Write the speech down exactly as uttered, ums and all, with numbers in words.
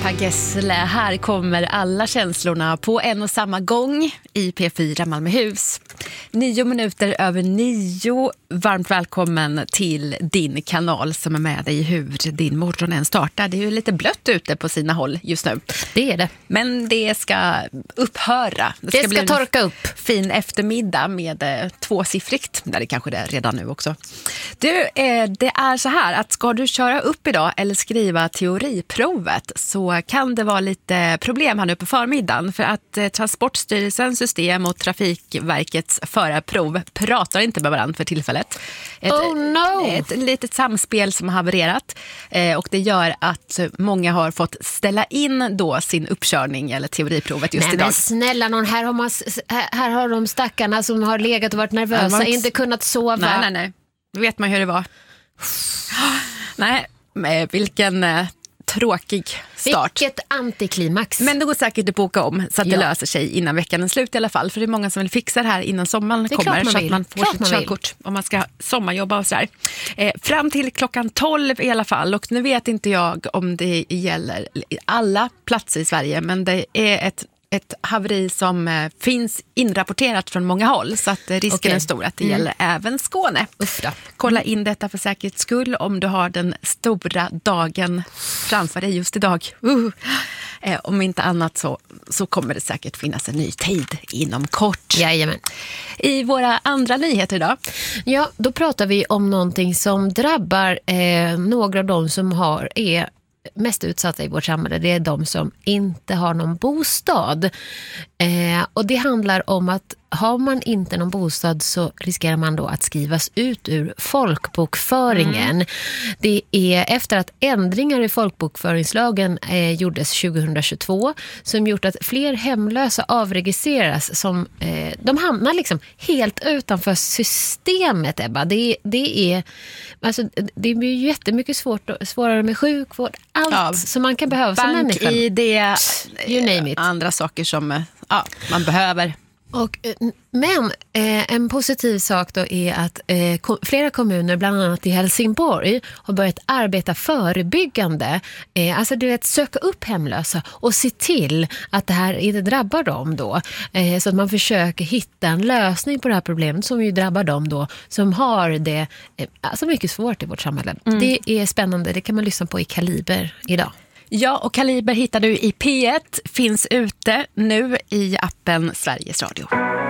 Per Gessle. Här kommer alla känslorna på en och samma gång i P fyra Malmöhus. Nio minuter över nio. Varmt välkommen till din kanal som är med dig i hur din morgon än startar. Det är ju lite blött ute på sina håll just nu. Det är det. Men det ska upphöra. Det ska, det ska bli torka upp. Fin eftermiddag med eh, tvåsiffrigt. Där det kanske det är redan nu också. Du, eh, det är så här att ska du köra upp idag eller skriva teoriprovet så kan det vara lite problem här nu på förmiddagen. För att eh, Transportstyrelsens system och Trafikverkets förarprov pratar inte med varandra för tillfället. Ett, oh no! ett litet samspel som har havererat eh, och det gör att många har fått ställa in då sin uppkörning eller teoriprovet just Nej, idag. Men snälla någon, här har, man, här har de stackarna som har legat och varit nervösa, varit... inte kunnat sova. Nej, nej, nej. Då vet man hur det var. Nej, men vilken eh, tråkig start. Vilket antiklimax. Men det går säkert att boka om så att ja. det löser sig innan veckan är slut i alla fall. För det är många som vill fixa det här innan sommaren kommer så att man får klart sitt körkort om man ska sommarjobba och sådär. Eh, fram till klockan tolv i alla fall. Och nu vet inte jag om det gäller alla platser i Sverige, men det är ett ett haveri som eh, finns inrapporterat från många håll så att eh, risken okay. är stor att det mm. gäller även Skåne. Uffra. Kolla in detta för säkerhets skull om du har den stora dagen framför dig just idag. Uh. Eh, om inte annat så, så kommer det säkert finnas en ny tid inom kort. Jajamän. I våra andra nyheter idag. Ja, då pratar vi om någonting som drabbar eh, några av de som har är mest utsatta i vårt samhälle. Det är de som inte har någon bostad. Eh, och det handlar om att har man inte någon bostad så riskerar man då att skrivas ut ur folkbokföringen. Mm. Det är efter att ändringar i folkbokföringslagen eh, gjordes tjugohundratjugotvå som gjort att fler hemlösa avregistreras som eh, de hamnar liksom helt utanför systemet, Ebba. Det, det är alltså, det blir ju jättemycket svårt, svårare med sjukvård, allt ja, som man kan behöva som människa. Bank i det, you name it. Andra saker som ja, man behöver. Och, men eh, en positiv sak då är att eh, ko- flera kommuner, bland annat i Helsingborg, har börjat arbeta förebyggande. Eh, alltså du vet, söka upp hemlösa och se till att det här inte drabbar dem då. Eh, så att man försöker hitta en lösning på det här problemet som ju drabbar dem då som har det eh, alltså mycket svårt i vårt samhälle. Mm. Det är spännande, det kan man lyssna på i Kaliber idag. Ja, och Kaliber hittar du i P ett, finns ute nu i appen Sveriges Radio.